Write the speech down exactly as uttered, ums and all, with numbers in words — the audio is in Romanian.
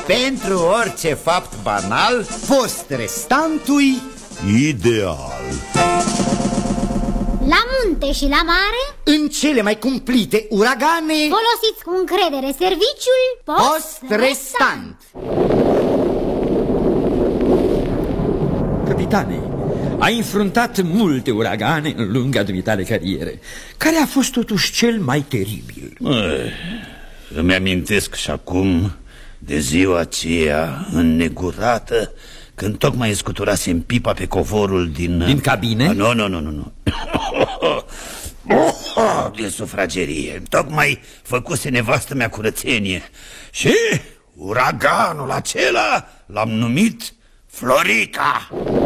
Pentru orice fapt banal, post restantui ideal. La munte și la mare, în cele mai cumplite uragane, folosiți cu încredere serviciul post restant. Capitane, ai înfruntat multe uragane în lunga dumitale cariere. Care a fost totuși cel mai teribil? Măi, îmi amintesc și acum de ziua aceea înnegurată, când tocmai scuturasem pipa pe covorul din... Din cabine? Nu, nu, nu, nu, nu. Din sufragerie. Tocmai făcuse nevastă mea curățenie. Și uraganul acela l-am numit Florica.